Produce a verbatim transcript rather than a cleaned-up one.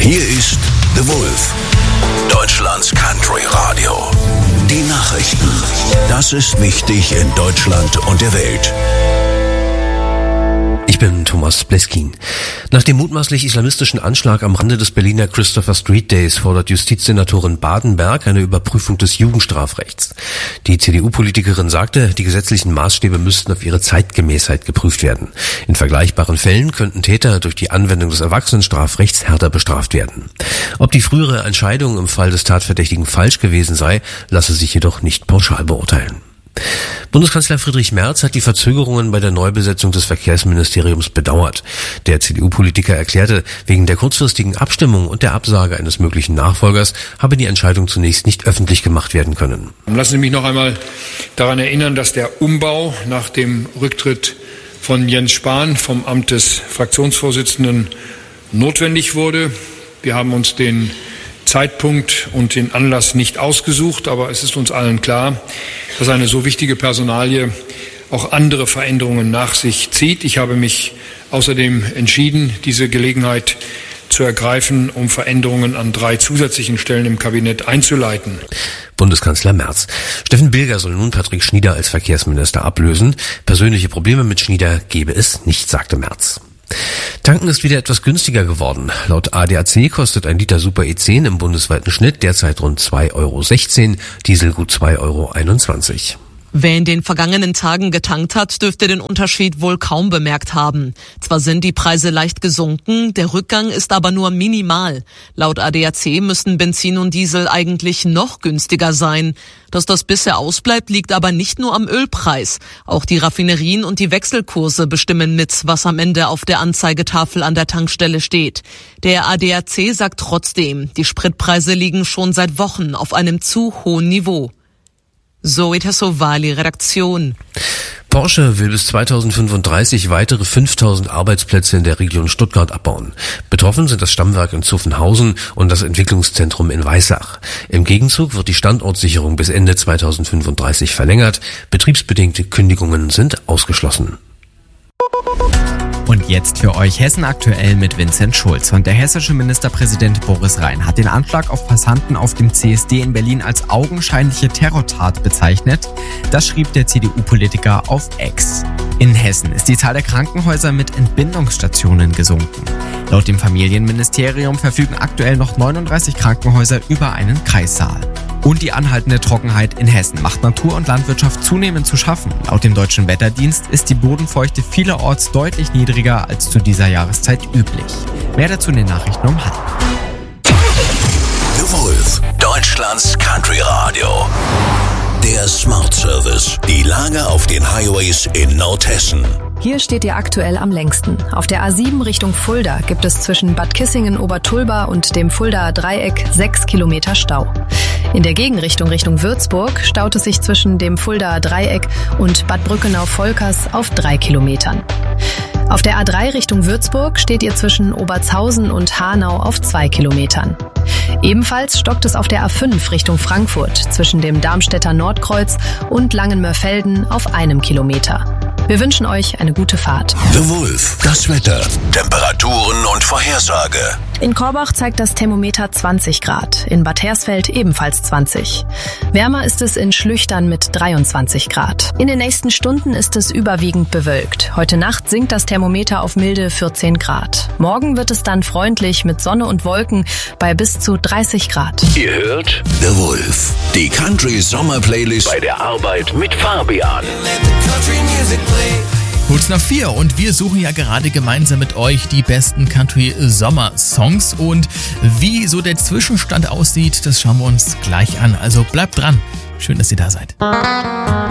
Hier ist The Wolf, Deutschlands Country Radio. Die Nachrichten. Das ist wichtig in Deutschland und der Welt. Ich bin Thomas Bleskin. Nach dem mutmaßlich islamistischen Anschlag am Rande des Berliner Christopher Street Days fordert Justizsenatorin Badenberg eine Überprüfung des Jugendstrafrechts. Die C D U-Politikerin sagte, die gesetzlichen Maßstäbe müssten auf ihre Zeitgemäßheit geprüft werden. In vergleichbaren Fällen könnten Täter durch die Anwendung des Erwachsenenstrafrechts härter bestraft werden. Ob die frühere Entscheidung im Fall des Tatverdächtigen falsch gewesen sei, lasse sich jedoch nicht pauschal beurteilen. Bundeskanzler Friedrich Merz hat die Verzögerungen bei der Neubesetzung des Verkehrsministeriums bedauert. Der C D U-Politiker erklärte, wegen der kurzfristigen Abstimmung und der Absage eines möglichen Nachfolgers habe die Entscheidung zunächst nicht öffentlich gemacht werden können. Lassen Sie mich noch einmal daran erinnern, dass der Umbau nach dem Rücktritt von Jens Spahn vom Amt des Fraktionsvorsitzenden notwendig wurde. Wir haben uns den Zeitpunkt und den Anlass nicht ausgesucht, aber es ist uns allen klar, dass eine so wichtige Personalie auch andere Veränderungen nach sich zieht. Ich habe mich außerdem entschieden, diese Gelegenheit zu ergreifen, um Veränderungen an drei zusätzlichen Stellen im Kabinett einzuleiten. Bundeskanzler Merz. Steffen Bilger soll nun Patrick Schnieder als Verkehrsminister ablösen. Persönliche Probleme mit Schnieder gebe es nicht, sagte Merz. Tanken ist wieder etwas günstiger geworden. Laut A D A C kostet ein Liter Super E zehn im bundesweiten Schnitt derzeit rund zwei Euro sechzehn, Diesel gut zwei Euro einundzwanzig. Wer in den vergangenen Tagen getankt hat, dürfte den Unterschied wohl kaum bemerkt haben. Zwar sind die Preise leicht gesunken, der Rückgang ist aber nur minimal. Laut A D A C müssten Benzin und Diesel eigentlich noch günstiger sein. Dass das bisher ausbleibt, liegt aber nicht nur am Ölpreis. Auch die Raffinerien und die Wechselkurse bestimmen mit, was am Ende auf der Anzeigetafel an der Tankstelle steht. Der A D A C sagt trotzdem, die Spritpreise liegen schon seit Wochen auf einem zu hohen Niveau. Zoe Tassovali, Redaktion. Porsche will bis zweitausendfünfunddreißig weitere fünftausend Arbeitsplätze in der Region Stuttgart abbauen. Betroffen sind das Stammwerk in Zuffenhausen und das Entwicklungszentrum in Weissach. Im Gegenzug wird die Standortsicherung bis Ende zweitausendfünfunddreißig verlängert. Betriebsbedingte Kündigungen sind ausgeschlossen. Und jetzt für euch Hessen aktuell mit Vincent Schulz. Und der hessische Ministerpräsident Boris Rhein hat den Anschlag auf Passanten auf dem C S D in Berlin als augenscheinliche Terrortat bezeichnet. Das schrieb der C D U-Politiker auf X. In Hessen ist die Zahl der Krankenhäuser mit Entbindungsstationen gesunken. Laut dem Familienministerium verfügen aktuell noch neununddreißig Krankenhäuser über einen Kreissaal. Und die anhaltende Trockenheit in Hessen macht Natur und Landwirtschaft zunehmend zu schaffen. Laut dem Deutschen Wetterdienst ist die Bodenfeuchte vielerorts deutlich niedriger als zu dieser Jahreszeit üblich. Mehr dazu in den Nachrichten um halb. The Wolf, Deutschlands Country Radio. Der Smart Service. Die Lage auf den Highways in Nordhessen. Hier steht ihr aktuell am längsten. Auf der A sieben Richtung Fulda gibt es zwischen Bad Kissingen-Obertulba und dem Fuldaer Dreieck sechs Kilometer Stau. In der Gegenrichtung Richtung Würzburg staut es sich zwischen dem Fuldaer Dreieck und Bad Brückenau-Volkers auf drei Kilometern. Auf der A drei Richtung Würzburg steht ihr zwischen Obertshausen und Hanau auf zwei Kilometern. Ebenfalls stockt es auf der A fünf Richtung Frankfurt zwischen dem Darmstädter Nordkreuz und Langenmörfelden auf einem Kilometer. Wir wünschen euch eine gute Fahrt. The Wolf, das Wetter, Temperaturen und Vorhersage. In Korbach zeigt das Thermometer zwanzig Grad, in Bad Hersfeld ebenfalls zwanzig. Wärmer ist es in Schlüchtern mit dreiundzwanzig Grad. In den nächsten Stunden ist es überwiegend bewölkt. Heute Nacht sinkt das Thermometer auf milde vierzehn Grad. Morgen wird es dann freundlich mit Sonne und Wolken bei bis zu dreißig Grad. Ihr hört The Wolf, die Country Sommer Playlist bei der Arbeit mit Fabian. Kurz nach vier und wir suchen ja gerade gemeinsam mit euch die besten Country-Sommer-Songs und wie so der Zwischenstand aussieht, das schauen wir uns gleich an. Also bleibt dran. Schön, dass ihr da seid.